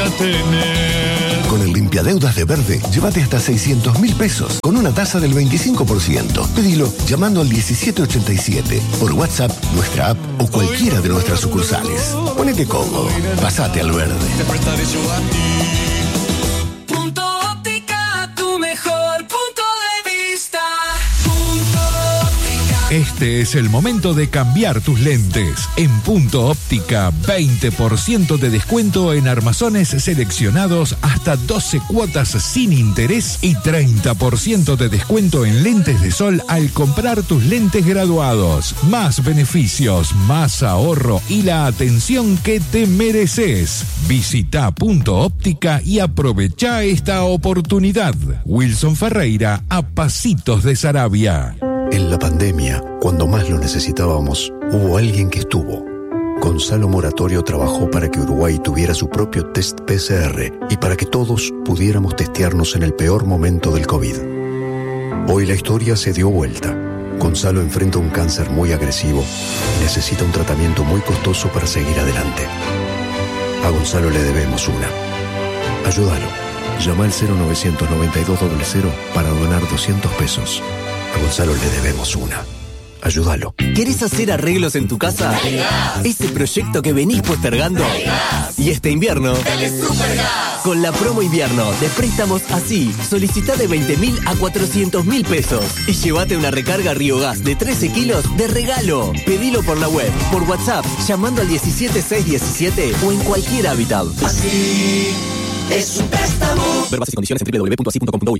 a tener. Con el limpiadeudas de Verde, llévate hasta 600.000 pesos con una tasa del 25%. Pedilo llamando al 1787, por WhatsApp, nuestra app o cualquiera de nuestras sucursales. Ponete cómodo, pasate al Verde. Te prestaré yo a ti. Punto Óptica, tu mejor punto de vista. Punto Óptica. Este es el momento de cambiar tus lentes. En Punto Óptica, 20% de descuento en armazones seleccionados, hasta 12 cuotas sin interés y 30% de descuento en lentes de sol al comprar tus lentes graduados. Más beneficios, más ahorro y la atención que te mereces. Visita Punto Óptica y aprovecha esta oportunidad. Wilson Ferreira, a pasitos de Sarabia. En la pandemia, cuando más lo necesitábamos, hubo alguien que estuvo. Gonzalo Moratorio trabajó para que Uruguay tuviera su propio test PCR y para que todos pudiéramos testearnos en el peor momento del COVID. Hoy la historia se dio vuelta. Gonzalo enfrenta un cáncer muy agresivo y necesita un tratamiento muy costoso para seguir adelante. A Gonzalo le debemos una. Ayúdalo. Llama al 099200 para donar 200 pesos. A Gonzalo le debemos una. Ayúdalo. ¿Querés hacer arreglos en tu casa? Dale. ¿Ese proyecto que venís postergando? Dale. Y este invierno, Dale Supergas. con la promo invierno de préstamos así, solicitá de 20.000 a 400.000 pesos y llévate una recarga Río Gas de 13 kilos de regalo. Pedilo por la web, por WhatsApp, llamando al 17617 o en cualquier hábitat. Así es un préstamo. Ver bases y condiciones en www.así.com.uy.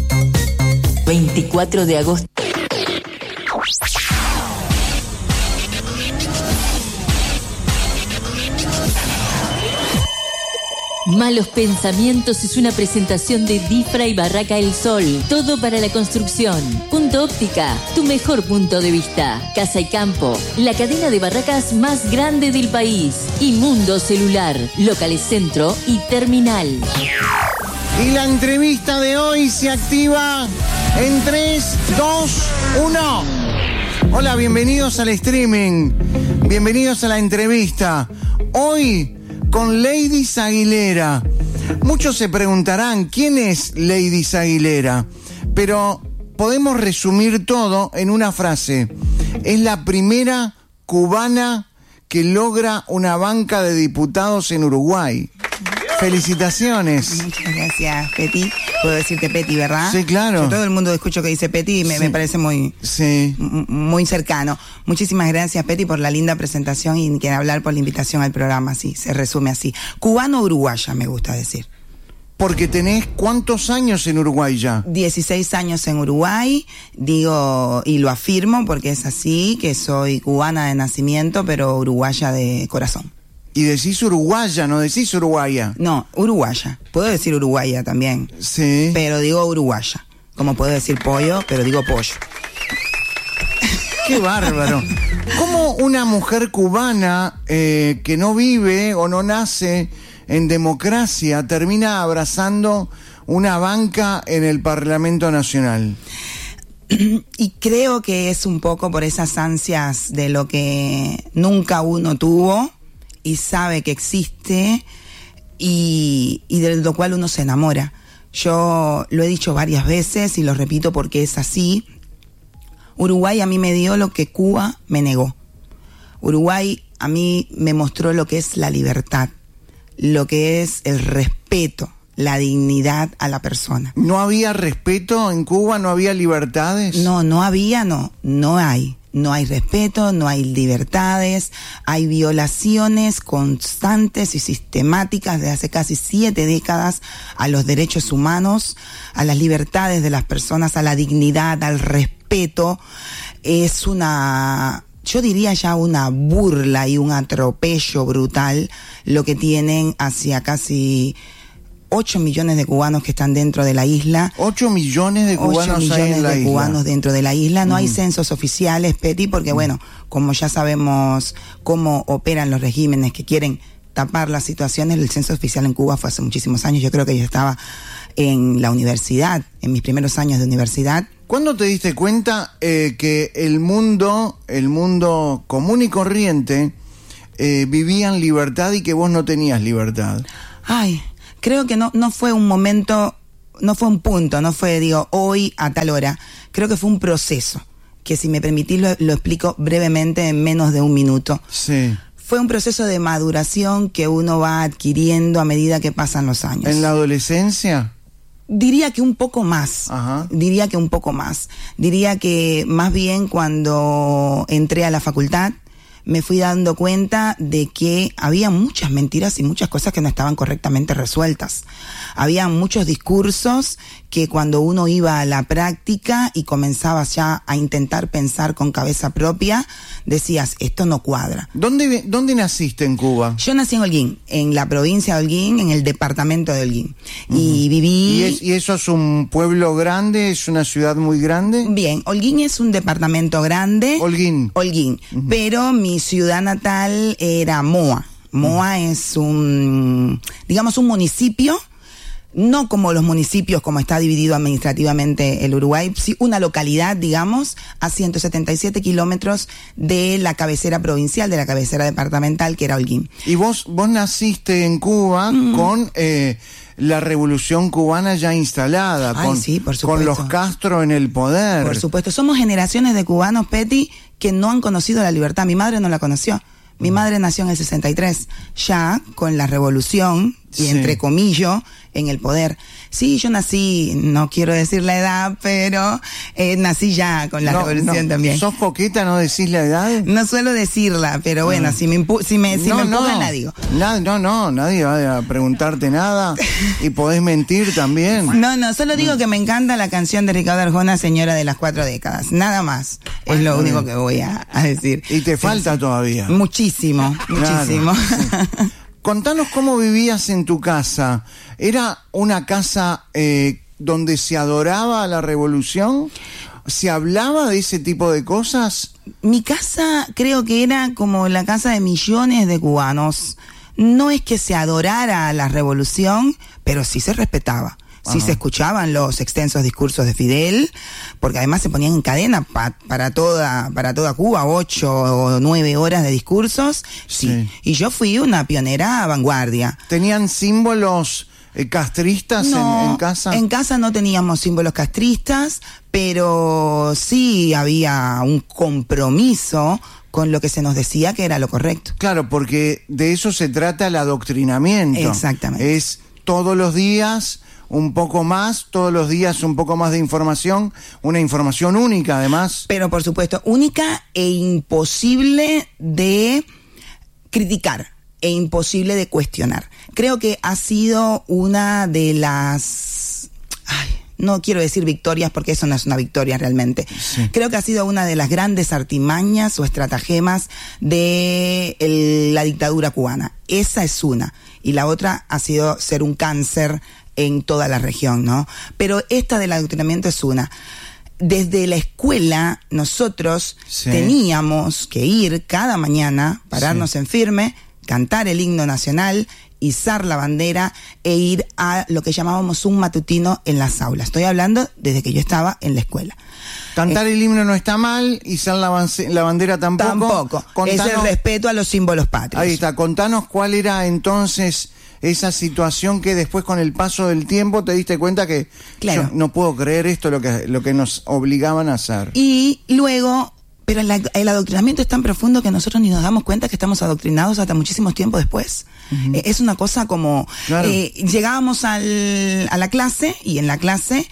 24 de agosto. Malos Pensamientos es una presentación de Difra y Barraca El Sol. Todo para la construcción. Punto Óptica, tu mejor punto de vista. Casa y Campo, la cadena de barracas más grande del país. Y Mundo Celular, locales centro y terminal. Y la entrevista de hoy se activa en 3, 2, 1. Hola, bienvenidos al streaming. Bienvenidos a la entrevista. Hoy con Leidis Aguilera. Muchos se preguntarán quién es Leidis Aguilera, pero podemos resumir todo en una frase. Es la primera cubana que logra una banca de diputados en Uruguay. Felicitaciones. Muchas gracias, Peti. Puedo decirte Peti, ¿verdad? Sí, claro. Yo todo el mundo escucho que dice Peti y me parece muy cercano. Muchísimas gracias, Peti, por la linda presentación y que hablar por la invitación al programa. Sí, se resume así. Cubano-uruguaya, me gusta decir. Porque tenés ¿cuántos años en Uruguay ya? 16 años en Uruguay, digo, y lo afirmo porque es así, que soy cubana de nacimiento, pero uruguaya de corazón. Y decís uruguaya, no decís uruguaya. No, uruguaya. Puedo decir uruguaya también. Sí. Pero digo uruguaya. Como puedo decir pollo, pero digo pollo. ¡Qué bárbaro! ¿Cómo una mujer cubana que no vive o no nace en democracia termina abrazando una banca en el Parlamento Nacional? Y creo que es un poco por esas ansias de lo que nunca uno tuvo y sabe que existe y de lo cual uno se enamora. Yo lo he dicho varias veces y lo repito porque es así. Uruguay a mí me dio lo que Cuba me negó. Uruguay a mí me mostró lo que es la libertad, lo que es el respeto, la dignidad a la persona. ¿No había respeto en Cuba? ¿No había libertades? No había, no hay. No hay respeto, no hay libertades, hay violaciones constantes y sistemáticas de hace casi 7 décadas a los derechos humanos, a las libertades de las personas, a la dignidad, al respeto. Es yo diría ya una burla y un atropello brutal lo que tienen hacia casi 8 millones de cubanos que están dentro de la isla. 8 millones de cubanos 8 millones hay en la de isla. Cubanos dentro de la isla. No hay censos oficiales, Peti, porque bueno, como ya sabemos cómo operan los regímenes que quieren tapar las situaciones, el censo oficial en Cuba fue hace muchísimos años. Yo creo que yo estaba en la universidad, en mis primeros años de universidad. ¿Cuándo te diste cuenta que el mundo común y corriente vivía en libertad y que vos no tenías libertad? Ay, creo que no fue un momento, no fue un punto, no fue, digo, hoy a tal hora. Creo que fue un proceso, que si me permitís lo explico brevemente en menos de un minuto. Sí. Fue un proceso de maduración que uno va adquiriendo a medida que pasan los años. ¿En la adolescencia? Diría que un poco más. Ajá. Diría que un poco más. Diría que más bien cuando entré a la facultad, me fui dando cuenta de que había muchas mentiras y muchas cosas que no estaban correctamente resueltas. Había muchos discursos que cuando uno iba a la práctica y comenzabas ya a intentar pensar con cabeza propia, decías, esto no cuadra. ¿Dónde naciste en Cuba? Yo nací en Holguín, en la provincia de Holguín, en el departamento de Holguín. Y viví... ¿Y eso es un pueblo grande? ¿Es una ciudad muy grande? Bien, Holguín es un departamento grande. Holguín. Pero mi ciudad natal era Moa. Moa es un municipio, no como los municipios como está dividido administrativamente el Uruguay, sí una localidad, digamos, a 177 kilómetros de la cabecera provincial, de la cabecera departamental, que era Holguín. Y vos naciste en Cuba con la revolución cubana ya instalada, sí, por supuesto, con los Castro en el poder. Por supuesto, somos generaciones de cubanos, Peti, que no han conocido la libertad. Mi madre no la conoció. Mi madre nació en el 63, ya con la revolución, y entre comillas, en el poder. Sí, yo nací, no quiero decir la edad, pero nací ya con la revolución también. ¿Sos coqueta, no decís la edad? No suelo decirla, pero bueno, si me empujan la digo. No, nadie va a preguntarte nada y podés mentir también. No, solo digo que me encanta la canción de Ricardo Arjona, Señora de las 4 décadas. Nada más, es lo único que voy a decir. Y te falta todavía. Muchísimo. Claro, sí. Contanos cómo vivías en tu casa. ¿Era una casa donde se adoraba la revolución? ¿Se hablaba de ese tipo de cosas? Mi casa creo que era como la casa de millones de cubanos. No es que se adorara a la revolución, pero sí se respetaba. Sí se escuchaban los extensos discursos de Fidel, porque además se ponían en cadena para toda Cuba, 8 o 9 horas de discursos. Sí. Y yo fui una pionera a vanguardia. ¿Tenían símbolos castristas en casa? En casa no teníamos símbolos castristas, pero sí había un compromiso con lo que se nos decía que era lo correcto. Claro, porque de eso se trata el adoctrinamiento. Exactamente. Es todos los días un poco más, todos los días un poco más de información, una información única además. Pero por supuesto, única e imposible de criticar, e imposible de cuestionar. Creo que ha sido una de las... no quiero decir victorias porque eso no es una victoria realmente. Sí. Creo que ha sido una de las grandes artimañas o estratagemas de la dictadura cubana. Esa es una. Y la otra ha sido ser un cáncer en toda la región, ¿no? Pero esta del adoctrinamiento es una. Desde la escuela nosotros teníamos que ir cada mañana, pararnos en firme, cantar el himno nacional, izar la bandera e ir a lo que llamábamos un matutino en las aulas. Estoy hablando desde que yo estaba en la escuela. Cantar el himno no está mal, izar la bandera tampoco. Tampoco. Contanos, es el respeto a los símbolos patrios. Ahí está. Contanos cuál era entonces esa situación que después con el paso del tiempo te diste cuenta que yo no puedo creer esto, lo que nos obligaban a hacer. Y luego... Pero el adoctrinamiento es tan profundo que nosotros ni nos damos cuenta que estamos adoctrinados hasta muchísimos tiempos después. Es una cosa como... Claro. Llegábamos a la clase y en la clase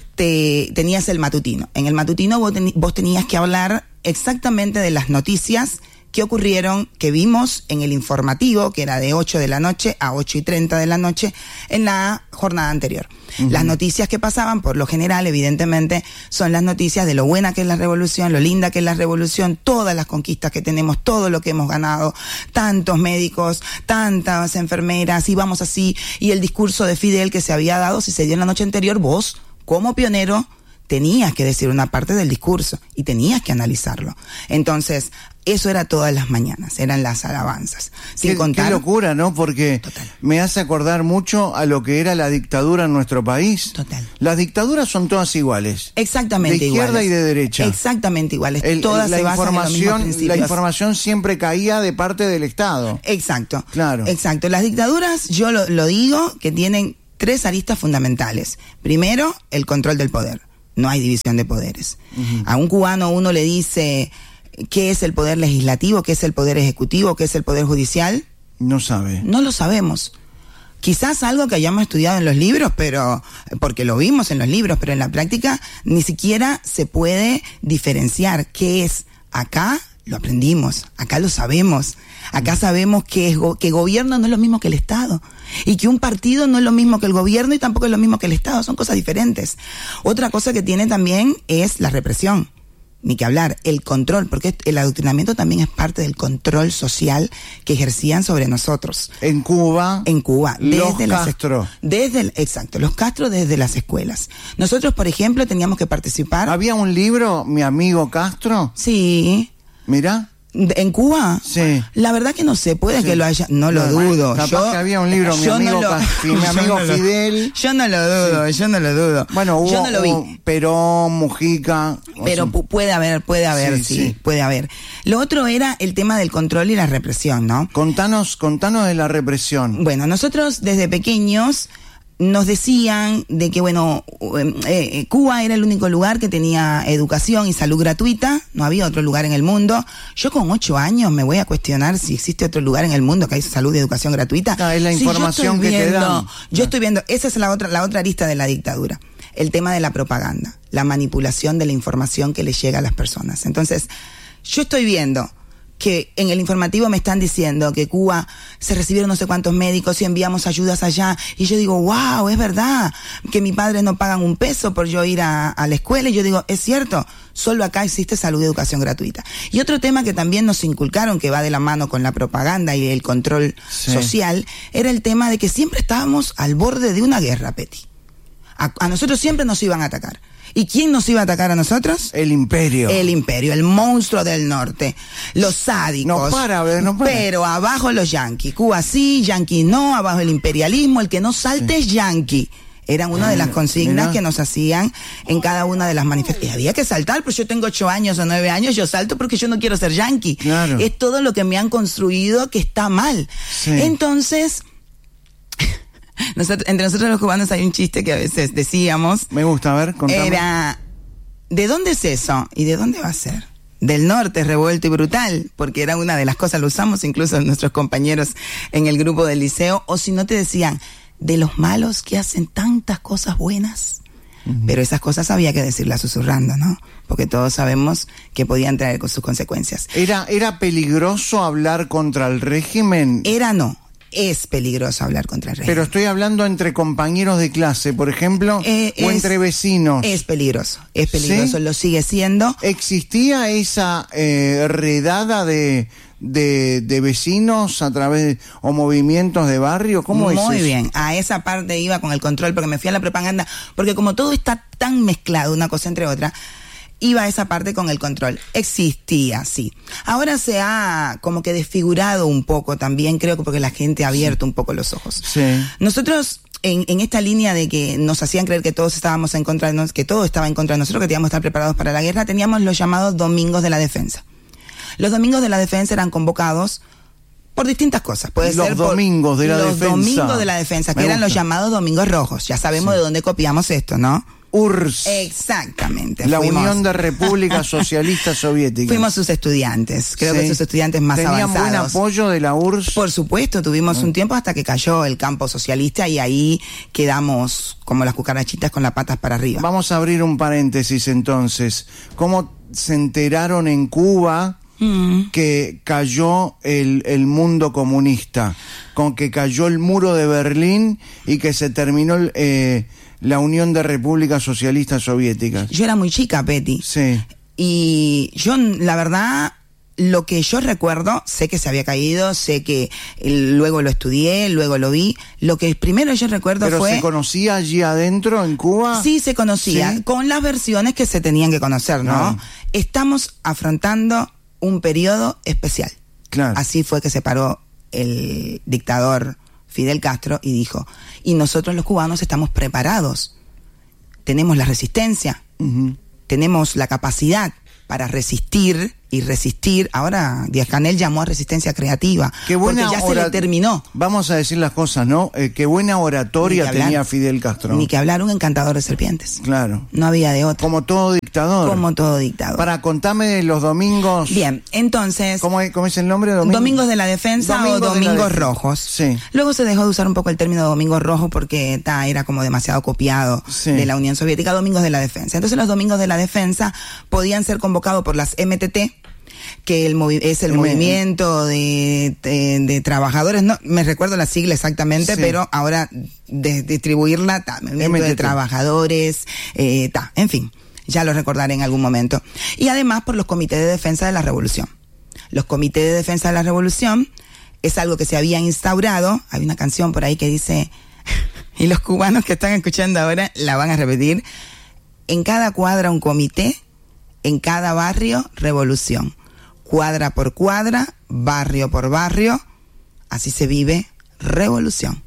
tenías el matutino. En el matutino vos tenías que hablar exactamente de las noticias que ocurrieron, que vimos en el informativo, que era de 8 de la noche a 8:30 de la noche en la jornada anterior. Las noticias que pasaban, por lo general, evidentemente, son las noticias de lo buena que es la revolución, lo linda que es la revolución, todas las conquistas que tenemos, todo lo que hemos ganado, tantos médicos, tantas enfermeras, y vamos así, y el discurso de Fidel que se había dado, si se dio en la noche anterior, vos, como pionero, tenías que decir una parte del discurso y tenías que analizarlo. Entonces, Eso era todas las mañanas, eran las alabanzas. Sin contar... Qué locura, ¿no? Porque me hace acordar mucho a lo que era la dictadura en nuestro país. Total. Las dictaduras son todas iguales. Exactamente iguales. De izquierda y de derecha. Exactamente iguales. Todas se basan en los mismos principios. La información siempre caía de parte del Estado. Exacto. Claro. Exacto. Las dictaduras, yo lo digo, que tienen 3 aristas fundamentales. Primero, el control del poder. No hay división de poderes. A un cubano uno le dice... ¿Qué es el poder legislativo? ¿Qué es el poder ejecutivo? ¿Qué es el poder judicial? No sabe. No lo sabemos. Quizás algo que hayamos estudiado en los libros, pero porque lo vimos en los libros, pero en la práctica ni siquiera se puede diferenciar qué es. Acá lo aprendimos, acá lo sabemos. Acá sabemos que gobierno no es lo mismo que el Estado. Y que un partido no es lo mismo que el gobierno y tampoco es lo mismo que el Estado. Son cosas diferentes. Otra cosa que tiene también es la represión. Ni que hablar, el control, porque el adoctrinamiento también es parte del control social que ejercían sobre nosotros. En Cuba, desde los Castro. Exacto, los Castro desde las escuelas. Nosotros, por ejemplo, teníamos que participar. ¿Había un libro, Mi amigo Castro? Sí. Mira. ¿En Cuba? Sí. La verdad que no sé, puede que lo haya, no lo dudo. Capaz que había un libro, mi amigo Fidel. Yo no lo dudo. Bueno, yo no lo vi. Perón, Mujica. Pero puede haber, sí, puede haber. Lo otro era el tema del control y la represión, ¿no? Contanos de la represión. Bueno, nosotros desde pequeños nos decían de que, bueno, Cuba era el único lugar que tenía educación y salud gratuita, no había otro lugar en el mundo. Yo con 8 años me voy a cuestionar si existe otro lugar en el mundo que hay salud y educación gratuita. Es la información que te dan. Yo estoy viendo, esa es la otra arista de la dictadura, el tema de la propaganda, la manipulación de la información que le llega a las personas. Entonces, yo estoy viendo que en el informativo me están diciendo que Cuba se recibieron no sé cuántos médicos y enviamos ayudas allá, y yo digo, wow, es verdad que mis padres no pagan un peso por yo ir a la escuela, y yo digo, es cierto, solo acá existe salud y educación gratuita. Y otro tema que también nos inculcaron, que va de la mano con la propaganda y el control social, era el tema de que siempre estábamos al borde de una guerra, Peti. A nosotros siempre nos iban a atacar. ¿Y quién nos iba a atacar a nosotros? El imperio. El imperio, el monstruo del norte. Los sádicos. No para. Pero abajo los yanquis. Cuba sí, yanquis no, abajo el imperialismo, el que no salte es yanqui. Eran una de las consignas que nos hacían en cada una de las manifestaciones. Había que saltar, pues yo tengo 8 años o 9 años, yo salto porque yo no quiero ser yanqui. Claro. Es todo lo que me han construido que está mal. Sí. Entonces... entre nosotros los cubanos hay un chiste que a veces decíamos. Me gusta, a ver, contame. Era, ¿de dónde es eso? ¿Y de dónde va a ser? Del norte, revuelto y brutal, porque era una de las cosas, lo usamos incluso nuestros compañeros en el grupo del liceo, o si no te decían, de los malos que hacen tantas cosas buenas. Pero esas cosas había que decirlas susurrando, ¿no? Porque todos sabemos que podían traer con sus consecuencias. ¿Era peligroso hablar contra el régimen? No. Es peligroso hablar contra el régimen. Pero estoy hablando entre compañeros de clase, por ejemplo, o entre vecinos. Es peligroso, ¿sí? Lo sigue siendo. ¿Existía esa redada de vecinos a través o movimientos de barrio? ¿Cómo es eso? Muy bien, a esa parte iba con el control, porque me fui a la propaganda, porque como todo está tan mezclado una cosa entre otra, iba a esa parte con el control. Existía, sí. Ahora se ha como que desfigurado un poco también, creo que porque la gente ha abierto un poco los ojos. Sí. Nosotros, en esta línea de que nos hacían creer que todos estábamos en contra de nosotros, que todo estaba en contra de nosotros, que teníamos que estar preparados para la guerra, teníamos los llamados domingos de la defensa. Los domingos de la defensa eran convocados por distintas cosas. Puede ser los domingos de la defensa. Los domingos de la defensa, que eran los llamados domingos rojos. Ya sabemos de dónde copiamos esto, ¿no? URSS. Exactamente. La Unión de Repúblicas Socialistas Soviéticas. Fuimos sus estudiantes, creo que sus estudiantes más avanzados. ¿Tenían buen apoyo de la URSS? Por supuesto, tuvimos un tiempo hasta que cayó el campo socialista y ahí quedamos como las cucarachitas con las patas para arriba. Vamos a abrir un paréntesis entonces. ¿Cómo se enteraron en Cuba que cayó el mundo comunista? Con que cayó el muro de Berlín y que se terminó la Unión de Repúblicas Socialistas Soviéticas. Yo era muy chica, Peti. Sí. Y yo, la verdad, lo que yo recuerdo, sé que se había caído, sé que luego lo estudié, luego lo vi. Lo que primero yo recuerdo fue... ¿Pero se conocía allí adentro, en Cuba? Sí, se conocía, con las versiones que se tenían que conocer, ¿no? Estamos afrontando un periodo especial. Claro. Así fue que se paró el dictador Fidel Castro y dijo, y nosotros los cubanos estamos preparados, tenemos la resistencia, tenemos la capacidad para resistir y resistir. Ahora Díaz-Canel llamó a resistencia creativa, Qué buena porque ya se le terminó. Vamos a decir las cosas, ¿no? Qué buena oratoria tenía Fidel Castro. Ni que hablar, un encantador de serpientes. Claro. No había de otro. Como todo dictador. Como todo dictador. Para contarme los domingos. Bien, entonces. ¿Cómo es el nombre? Domingos de la Defensa o Domingos Rojos. Sí. Luego se dejó de usar un poco el término Domingos Rojos porque era como demasiado copiado de la Unión Soviética. Domingos de la Defensa. Entonces los Domingos de la Defensa podían ser convocados por las MTT, que es el movimiento de trabajadores, no me recuerdo la sigla exactamente, pero ahora distribuirla, movimiento de trabajadores, en fin, ya lo recordaré en algún momento. Y además por los comités de defensa de la revolución. Los comités de defensa de la revolución es algo que se había instaurado. Hay una canción por ahí que dice, y los cubanos que están escuchando ahora la van a repetir: en cada cuadra un comité, en cada barrio revolución. Cuadra por cuadra, barrio por barrio, así se vive revolución.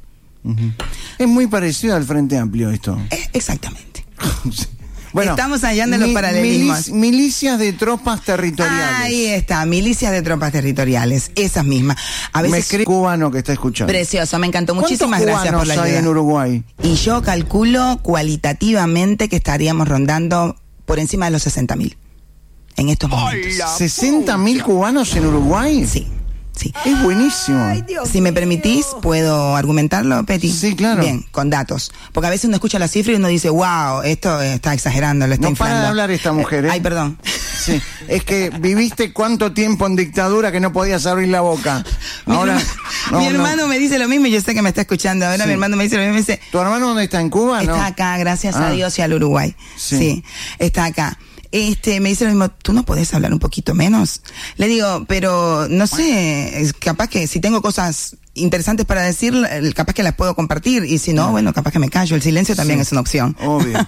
Es muy parecido al Frente Amplio esto. Exactamente. Bueno, estamos allá de los paralelismos. Milicias de tropas territoriales. Ahí está, milicias de tropas territoriales, esas mismas. A veces me escribe un cubano que está escuchando. Precioso, me encantó. Muchísimas gracias por la ayuda. Hay en Uruguay? Y yo calculo cualitativamente que estaríamos rondando por encima de los 60.000 en estos momentos. ¿60.000 cubanos en Uruguay? Sí. Es buenísimo. Si me permitís, ¿puedo argumentarlo, Peti? Sí, claro. Bien, con datos. Porque a veces uno escucha la cifra y uno dice, wow, esto está exagerando, lo está inflando. No para de hablar esta mujer, Ay, perdón. Sí, es que viviste cuánto tiempo en dictadura que no podías abrir la boca. Ahora, mi hermano me dice lo mismo y yo sé que me está escuchando ahora. Sí. Mi hermano me dice lo mismo y me dice... ¿Tu hermano dónde está? ¿En Cuba? Está acá, gracias a Dios y al Uruguay. Sí, está acá. Me dice lo mismo, ¿tú no podés hablar un poquito menos? Le digo, pero no sé, capaz que si tengo cosas interesantes para decir, capaz que las puedo compartir, y si no, bueno, capaz que me callo. El silencio también es una opción. Obvio.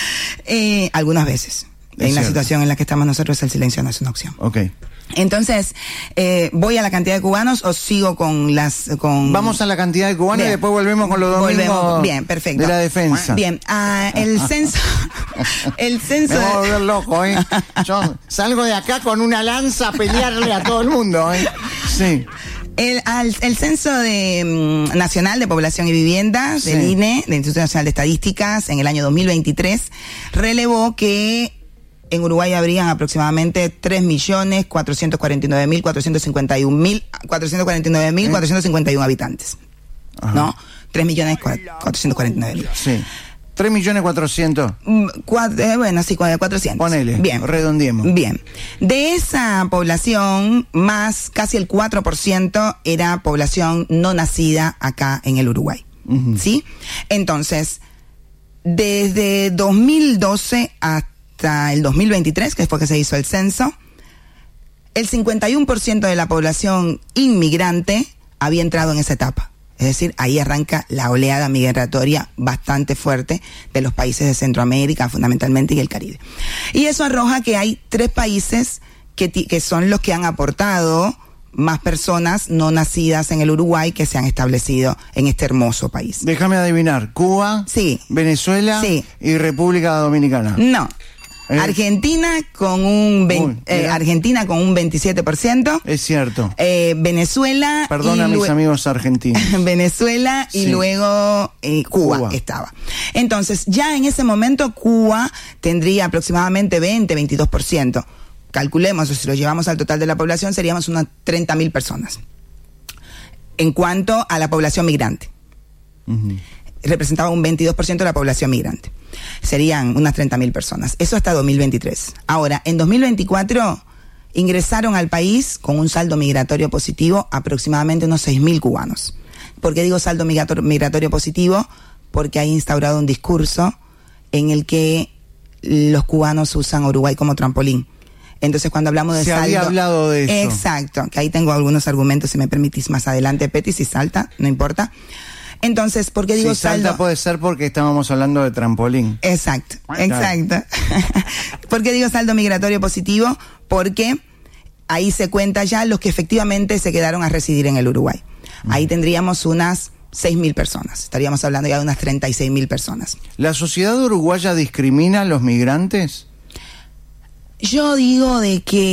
Algunas veces. En la situación en la que estamos nosotros, el silencio no es una opción. Okay. Entonces, ¿voy a la cantidad de cubanos o sigo con Vamos a la cantidad de cubanos. Bien. Y después volvemos con los domingos. Bien, perfecto. De la defensa. Bien, el censo... El censo... Me voy a volver loco, ¿eh? Yo salgo de acá con una lanza a pelearle a todo el mundo, ¿eh? Sí. El censo nacional de población y vivienda del INE, del Instituto Nacional de Estadísticas, en el año 2023, relevó que en Uruguay habrían aproximadamente 3.451.451 habitantes. Ajá. ¿No? 3.449.000. Sí. 3.400.000. Bueno, sí, 400. Ponele. Bien. Redondeemos. Bien. De esa población, casi el 4% era población no nacida acá en el Uruguay. ¿Sí? Entonces, desde 2012 hasta el 2023, que fue que se hizo el censo, el 51% de la población inmigrante había entrado en esa etapa. Es decir, ahí arranca la oleada migratoria bastante fuerte de los países de Centroamérica, fundamentalmente, y el Caribe. Y eso arroja que hay 3 países que son los que han aportado más personas no nacidas en el Uruguay que se han establecido en este hermoso país. Déjame adivinar, Cuba, Venezuela y República Dominicana. No. Argentina con un 27%. Es cierto. Venezuela. Perdona a mis amigos argentinos. Venezuela y luego Cuba estaba. Entonces, ya en ese momento Cuba tendría aproximadamente 22%. Calculemos, si lo llevamos al total de la población, seríamos unas 30.000 personas. En cuanto a la población migrante. Representaba un 22% de la población migrante. Serían unas 30.000 personas. Eso hasta 2023. Ahora, en 2024 ingresaron al país con un saldo migratorio positivo aproximadamente unos 6.000 cubanos. ¿Por qué digo saldo migratorio positivo? Porque ha instaurado un discurso en el que los cubanos usan Uruguay como trampolín. Entonces, cuando hablamos de saldo... Se había hablado de eso. Exacto, que ahí tengo algunos argumentos, si me permitís más adelante, Peti, si salta, no importa. Entonces, ¿por qué digo saldo? Salta puede ser porque estábamos hablando de trampolín. Exacto. ¿Por qué digo saldo migratorio positivo? Porque ahí se cuenta ya los que efectivamente se quedaron a residir en el Uruguay. Ahí tendríamos unas 6.000 personas. Estaríamos hablando ya de unas 36.000 personas. ¿La sociedad uruguaya discrimina a los migrantes? Yo digo de que